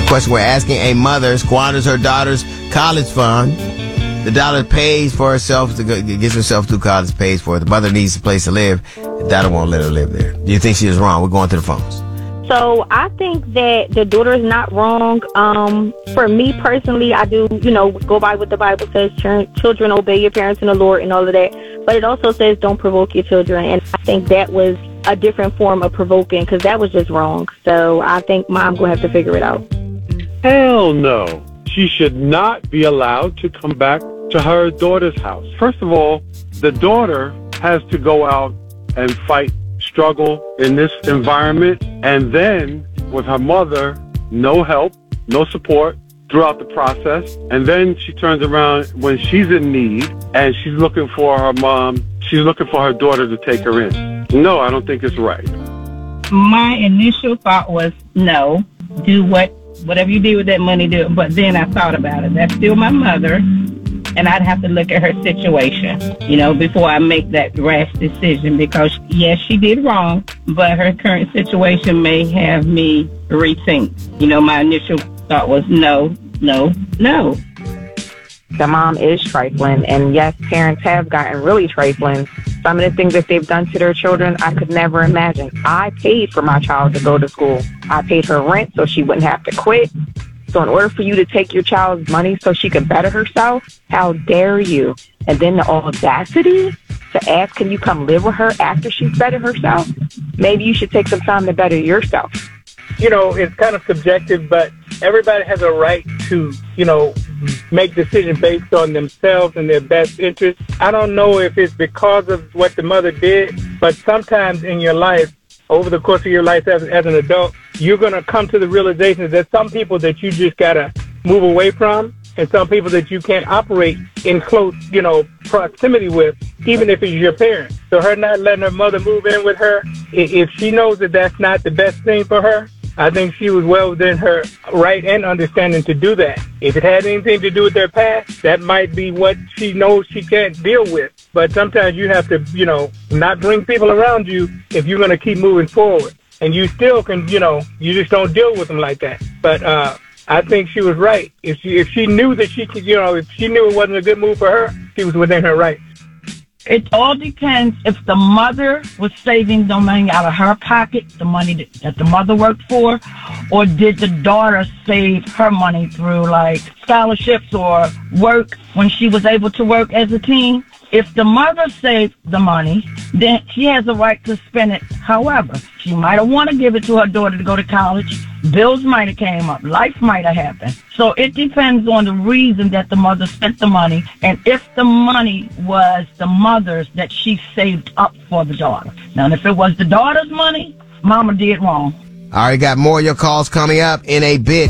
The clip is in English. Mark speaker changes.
Speaker 1: the question we're asking. A mother squanders her daughter's college fund. The daughter pays for herself gets herself through college, pays for it. The mother needs a place to live. The daughter won't let her live there. Do you think she is wrong? We're going to the phones.
Speaker 2: So I think that the daughter is not wrong. For me personally, I do, go by what the Bible says. Children, obey your parents in the Lord and all of that. But it also says don't provoke your children. And I think that was a different form of provoking because that was just wrong. So I think mom going to have to figure it out.
Speaker 3: Hell no. She should not be allowed to come back to her daughter's house. First of all, the daughter has to go out and fight, struggle in this environment, and then with her mother, no help, no support throughout the process, and then she turns around when she's in need and she's looking for her mom, she's looking for her daughter to take her in. No, I don't think it's right.
Speaker 4: My initial thought was no, do whatever you do with that money, do it. But then I thought about it. That's still my mother, and I'd have to look at her situation, before I make that rash decision because, yes, she did wrong, but her current situation may have me rethink. My initial thought was no.
Speaker 5: The mom is trifling, and yes, parents have gotten really trifling. Some of the things that they've done to their children, I could never imagine. I paid for my child to go to school. I paid her rent so she wouldn't have to quit. So in order for you to take your child's money so she could better herself, how dare you? And then the audacity to ask, can you come live with her after she's bettered herself? Maybe you should take some time to better yourself.
Speaker 6: It's kind of subjective, but everybody has a right to, make decisions based on themselves and their best interests. I don't know if it's because of what the mother did, but sometimes in your life, over the course of your life as an adult, you're going to come to the realization that there's some people that you just got to move away from and some people that you can't operate in close, proximity with, even if it's your parents. So her not letting her mother move in with her, if she knows that that's not the best thing for her, I think she was well within her right and understanding to do that. If it had anything to do with their past, that might be what she knows she can't deal with. But sometimes you have to, not bring people around you if you're going to keep moving forward. And you still can, you just don't deal with them like that. But I think she was right. If she knew that she could, if she knew it wasn't a good move for her, she was within her right.
Speaker 4: It all depends if the mother was saving the money out of her pocket, the money that the mother worked for, or did the daughter save her money through like scholarships or work when she was able to work as a teen. If the mother saved the money, then she has a right to spend it. However, she might have wanted to give it to her daughter to go to college. Bills might have came up. Life might have happened. So it depends on the reason that the mother spent the money and if the money was the mother's that she saved up for the daughter. Now, if it was the daughter's money, mama did wrong.
Speaker 1: All right, got more of your calls coming up in a bit.